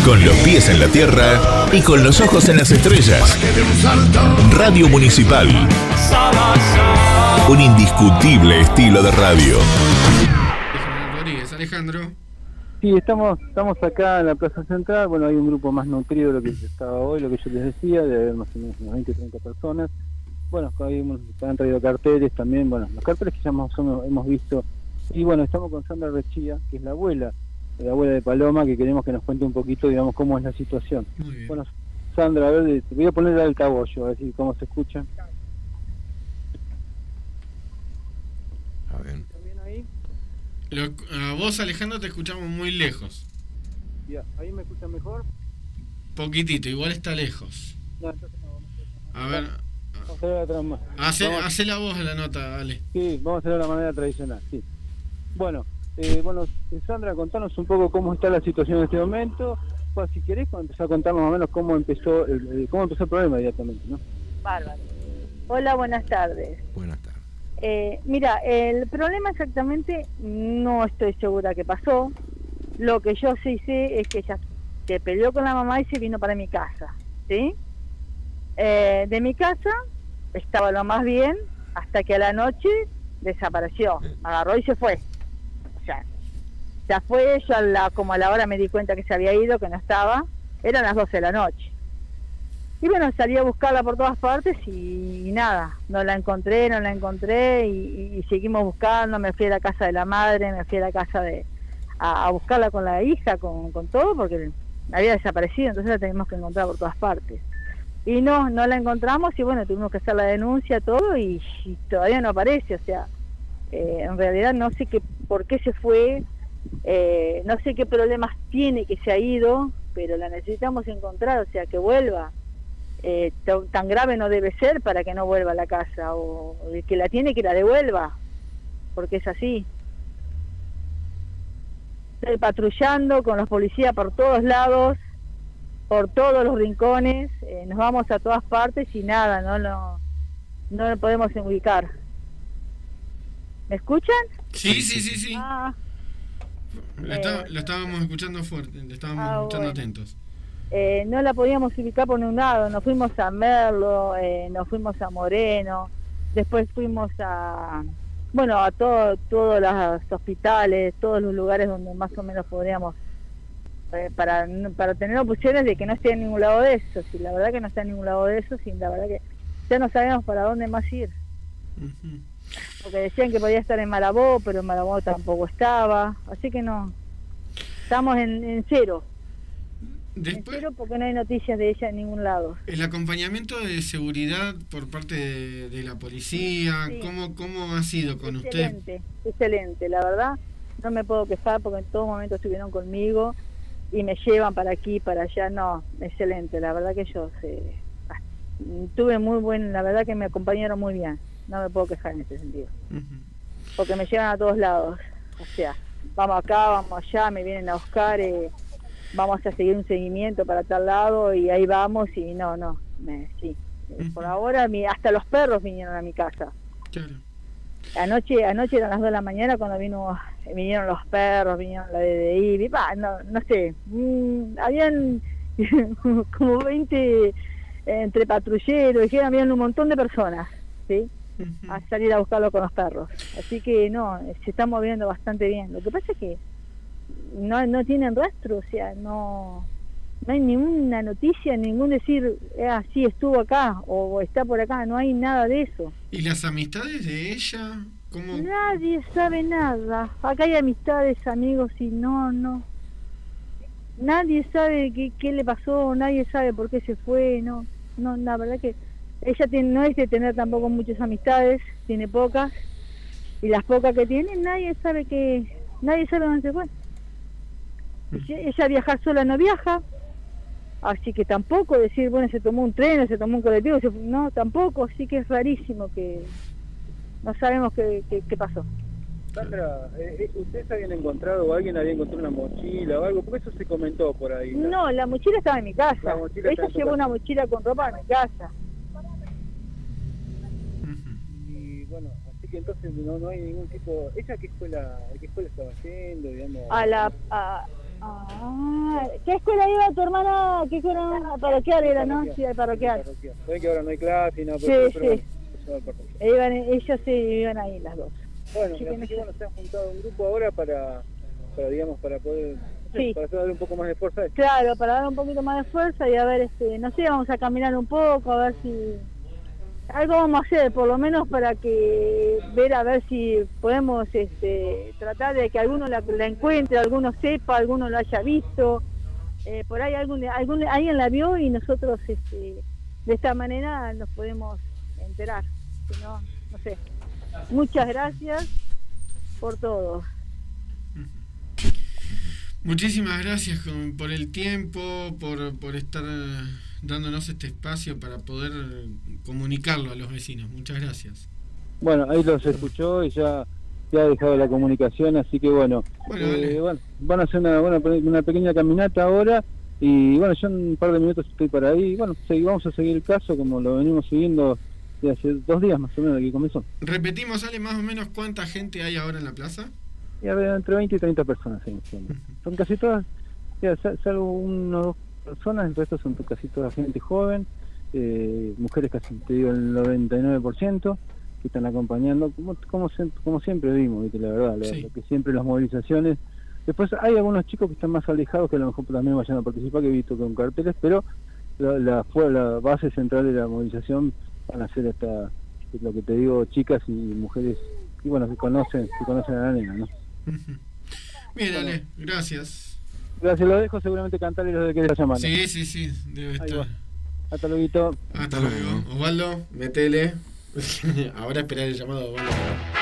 Con los pies en la tierra y con los ojos en las estrellas. Radio Municipal. Un indiscutible estilo de radio. Alejandro. Sí, estamos acá en la Plaza Central. Bueno, hay un grupo más nutrido de lo que estaba hoy, lo que yo les decía, de haber más o menos unas 20 o 30 personas. Bueno, ahí han traído carteles también, bueno, los carteles que ya más o menos hemos visto. Y bueno, estamos con Sandra Rechía, que es la abuela de Paloma, que queremos que nos cuente un poquito, digamos, cómo es la situación. Muy bien. Bueno, Sandra, a ver, te voy a poner el altavoz, a ver si cómo se escucha. A ver. ¿También ahí? A vos, Alejandro, te escuchamos muy lejos. Ya, ¿ahí me escuchan mejor? Poquitito, igual está lejos. No, entonces no, A ver, vamos a hacer otra más. hace la voz de la nota, dale. Sí, vamos a hacerlo de la manera tradicional, sí. Bueno, Sandra, contanos un poco cómo está la situación en este momento. Pues, si querés, empezar a contarnos más o menos cómo empezó el problema inmediatamente, ¿no? Bárbaro. Hola, buenas tardes. Buenas tardes. Mira, el problema exactamente no estoy segura que pasó. Lo que yo sí sé es que ella se peleó con la mamá y se vino para mi casa, ¿sí? De mi casa estaba lo más bien hasta que a la noche desapareció, agarró y se fue. O sea, ya fue, yo como a la hora me di cuenta que se había ido, que no estaba, eran las 12 de la noche. Y bueno, salí a buscarla por todas partes y nada, no la encontré y seguimos buscando. Me fui a la casa de la madre, me fui a la casa a buscarla con la hija, con todo, porque había desaparecido, entonces la teníamos que encontrar por todas partes. Y no la encontramos y bueno, tuvimos que hacer la denuncia, todo, y todavía no aparece. O sea, en realidad no sé por qué se fue, no sé qué problemas tiene que se ha ido, pero la necesitamos encontrar, o sea, que vuelva. Tan grave no debe ser para que no vuelva a la casa, o el que la tiene que la devuelva, porque es así. Estoy patrullando con los policías por todos lados, por todos los rincones, nos vamos a todas partes y nada, no lo podemos ubicar. ¿Me escuchan? Sí. Ah, Lo estábamos escuchando fuerte, lo estábamos escuchando bueno. atentos. No la podíamos ubicar por ningún lado. Nos fuimos a Merlo, nos fuimos a Moreno, después fuimos a todos los hospitales, todos los lugares donde más o menos podríamos, para tener opciones de que no esté en ningún lado de eso. Si la verdad que no está en ningún lado de eso, si la verdad que ya no sabemos para dónde más ir. Uh-huh. Porque decían que podía estar en Marabó, pero en Marabó tampoco estaba, así que no, estamos en cero. Después, Espero porque no hay noticias de ella en ningún lado. el acompañamiento de seguridad por parte de la policía, Sí. ¿Cómo ha sido con usted? Excelente, la verdad, no me puedo quejar porque en todo momento estuvieron conmigo y me llevan para aquí, para allá, no, excelente, la verdad que yo tuve muy buen, la verdad que me acompañaron muy bien, no me puedo quejar en ese sentido, porque me llevan a todos lados, o sea, vamos acá, vamos allá, me vienen a buscar, vamos a seguir un seguimiento para tal lado y ahí vamos y sí. Por ahora hasta los perros vinieron a mi casa. Claro. Anoche eran las 2 de la mañana cuando vinieron los perros, vinieron la DDI, no sé, habían como 20 entre patrulleros, habían un montón de personas, ¿sí? Uh-huh. A salir a buscarlo con los perros. Así que se está moviendo bastante bien. Lo que pasa es que no tienen rastro, o sea, no hay ninguna noticia, ningún decir, sí estuvo acá o está por acá, no hay nada de eso. ¿Y las amistades de ella? ¿Cómo? Nadie sabe nada. Acá hay amistades, amigos y no. Nadie sabe qué le pasó, nadie sabe por qué se fue, no, la verdad que ella no es de tener tampoco muchas amistades, tiene pocas, y las pocas que tiene nadie sabe dónde se fue. Ella viajar sola no viaja, así que tampoco decir, bueno, se tomó un tren o se tomó un colectivo, no, tampoco, así que es rarísimo que no sabemos qué pasó. Sandra, ¿ustedes habían encontrado o alguien había encontrado una mochila o algo? Porque eso se comentó por ahí. No, la mochila estaba en mi casa. Ella llevó una mochila con ropa en mi casa. Y bueno, así que entonces no hay ningún tipo... ¿Ella a qué escuela estaba yendo, digamos? ¿Qué escuela iba tu hermana? ¿Qué escuela? Parroquial era, ¿no? Sí, parroquial. Ven que ahora no hay clase y no, Sí, pero sí. bueno, eso va a pasar. Ellos sí iban ahí las dos. Bueno, Sí, así que bueno, se han juntado un grupo ahora para digamos, para poder, Sí. para darle un poco más de fuerza a esto. Claro, para dar un poquito más de fuerza y a ver, no sé, vamos a caminar un poco, a ver si... Algo vamos a hacer, por lo menos para que a ver si podemos tratar de que alguno la encuentre, alguno sepa, alguno lo haya visto, por ahí alguien la vio y nosotros de esta manera nos podemos enterar, si no, no sé. Muchas gracias por todo. Muchísimas gracias por el tiempo, por estar dándonos este espacio para poder comunicarlo a los vecinos. Muchas gracias. Bueno, ahí los escuchó y ya ha dejado la comunicación, así que bueno, Bueno, van a hacer una pequeña caminata ahora y bueno, yo en un par de minutos estoy para ahí. Bueno, vamos a seguir el caso como lo venimos siguiendo de hace 2 días más o menos de que comenzó. Repetimos, Ale, más o menos cuánta gente hay ahora en la plaza. Y a ver, entre 20 y 30 personas. Sí. Son casi todas, salvo 1 o 2 personas, el resto son casi toda gente joven, mujeres casi, te digo, el 99%, que están acompañando, como siempre vimos, ¿viste? La verdad, Sí. lo que siempre las movilizaciones. Después hay algunos chicos que están más alejados que a lo mejor también vayan a participar, que he visto con carteles, pero la base central de la movilización van a ser lo que te digo, chicas y mujeres, y bueno, que conocen a la nena, ¿no? Bien, Ale, gracias. Gracias, lo dejo, seguramente cantar y los de que la llamando. Sí, debe Ahí estar. va. Hasta luego. Hasta luego. Osvaldo, metele. Ahora esperar el llamado de Osvaldo.